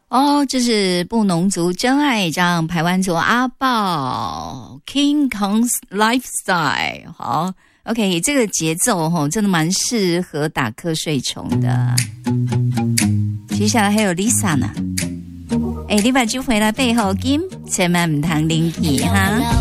哦，这是布农族真爱张排湾族阿豹 King Kong's Lifestyle。 好 OK， 这个节奏真的蛮适合打瞌睡虫的。接下来还有 Lisa 呢，你把酒回来背后金千万唔通啉去哈。